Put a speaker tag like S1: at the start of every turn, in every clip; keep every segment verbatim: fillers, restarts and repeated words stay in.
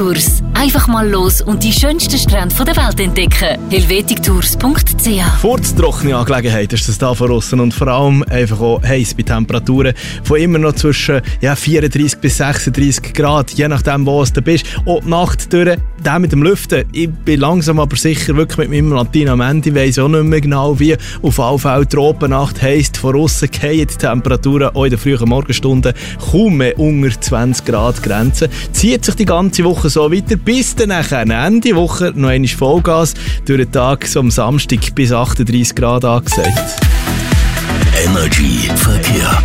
S1: Tours. Einfach mal los und die schönsten Strände der Welt entdecken. helvetic tours punkt c h.
S2: Furztrockene Angelegenheit ist das da von aussen und vor allem einfach auch heiß bei Temperaturen von immer noch zwischen ja, vierunddreissig bis sechsunddreissig Grad, je nachdem, wo du bist. Und die Nacht durch, der mit dem Lüften, ich bin langsam aber sicher wirklich mit meinem Latin am Ende, weiss auch nicht mehr genau wie. Auf alle Fälle Tropennacht heisst, von aussen fallen die Temperaturen auch in den frühen Morgenstunden kaum mehr unter zwanzig Grad Grenze. Zieht sich die ganze Woche so weiter, bis dann nachher Ende Woche noch einmal Vollgas durch den Tag, so am Samstag bis achtunddreissig Grad angesagt.
S3: Energy Verkehr.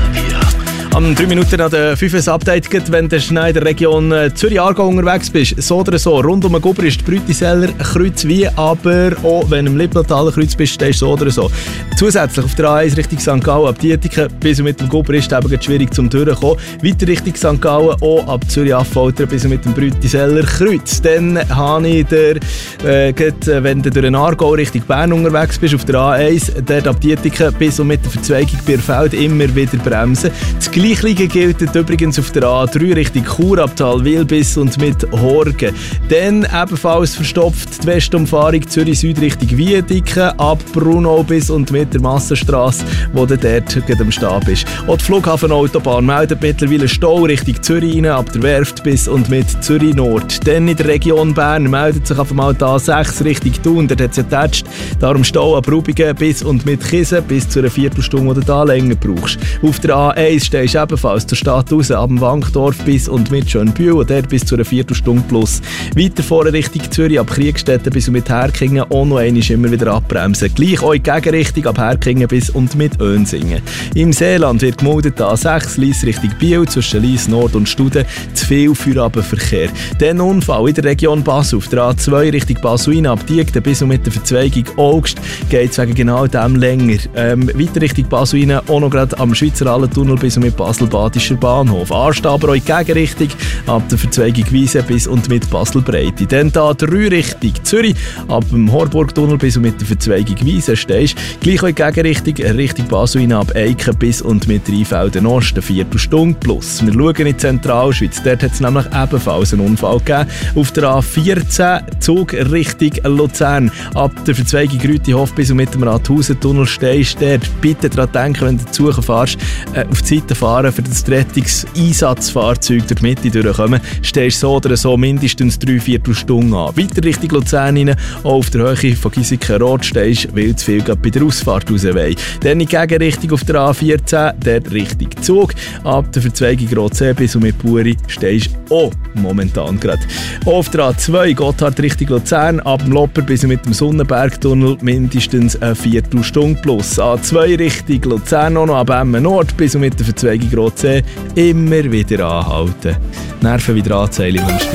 S2: Am drei Minuten nach der fünf Update geht, wenn du schnell in der Region Zürich-Aargau unterwegs bist. So oder so, rund um den Guber ist Brütiseller Kreuz wie, aber auch wenn du im Lippnataler Kreuz bist, stehst du so oder so. Zusätzlich auf der A eins Richtung Sankt Gallen ab Dietiken bis und mit dem Guber ist es eben schwierig zum Durchkommen. Weiter Richtung Sankt Gallen auch ab Zürich-Affoltern bis und mit dem Brütiseller Kreuz. Dann habe ich dir, äh, geht, wenn du durch den Aargau Richtung Bern unterwegs bist, auf der A eins, dort ab Dietiken bis und mit der Verzweigung Bierfeld immer wieder bremsen. Das Gleiche gilt übrigens auf der A drei Richtung Chur, ab Talwil bis und mit Horgen. Dann ebenfalls verstopft die Westumfahrung Zürich Süd Richtung Wiedeken, ab Brunau bis und mit der Massenstrasse, wo du dort am Stehen bist. Auch die Flughafenautobahn meldet mittlerweile Stau Richtung Zürich rein, ab der Werft bis und mit Zürich Nord. Dann in der Region Bern meldet sich auf einmal die A sechs Richtung Thun, dort hat es ja getatscht, darum Stau ab Rubigen bis und mit Kisen bis zu einer Viertelstunde, die du da länger brauchst. Auf der A eins stehst du ebenfalls zur Stadt raus, ab dem Wankdorf bis und mit Schönbühl und dort bis zu einer Viertelstunde plus. Weiter vorne Richtung Zürich, ab Kriegstetten bis und mit Herkingen auch noch einmal immer wieder abbremsen. Gleich auch in die Gegenrichtung, ab Herkingen bis und mit Önsingen. Im Seeland wird gemeldet A sechs, Lyss Richtung Biel, zwischen Lyss Nord und Studen, zu viel Feierabendverkehr. Dann Unfall in der Region Basel, auf der A zwei Richtung Basel ab Diegden bis und mit der Verzweigung Augst geht es wegen genau dem länger. Ähm, weiter Richtung Basel auch noch gerade am Schweizer Allentunnel bis und mit Basel-Badischer Bahnhof. Anstehen aber auch in die Gegenrichtung, ab der Verzweigung Wiese bis und mit Basel-Breite. Dann da drei Richtung Zürich, ab dem Horburgtunnel bis und mit der Verzweigung Wiese stehst. Gleich auch in die Gegenrichtung, Richtung Basel ab Eiken bis und mit Rheinfelden Ost, eine Viertelstunde plus. Wir schauen in die Zentralschweiz, dort hat es nämlich ebenfalls einen Unfall gegeben. Auf der A vierzehn, Zug Richtung Luzern, ab der Verzweigung Rütihof bis und mit dem Rathausentunnel stehst dort. Bitte daran denken, wenn du zu fährst, äh, auf die Seite fahren, für das Rettungseinsatzfahrzeug durch die Mitte durchkommen, stehst so oder so mindestens drei Viertelstunden an. Weiter Richtung Luzern rein, auch auf der Höhe von Gisiken-Rot stehst, weil zu viel bei der Ausfahrt raus wollen. Dann in die Gegenrichtung auf der A vierzehn, dort Richtung Zug, ab der Verzweigung Rotsee bis und mit Buri stehst auch momentan gerade. Auch auf der A zwei, Gotthard Richtung Luzern, ab dem Lopper bis und mit dem Sonnenbergtunnel mindestens eine Viertelstunde plus. A zwei Richtung Luzern auch noch, ab Emmen Nord bis und mit der Verzweigung Rotsee immer wieder anhalten. Nerven wieder anzählen, wünsche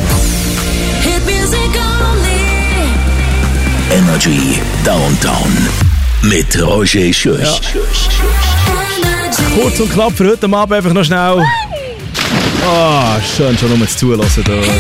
S3: Energy Downtown mit Roger Schürch. Ja.
S2: Kurz und knapp für heute Abend einfach noch schnell. Ah, oh, schön schon nur zu zulassen. Da.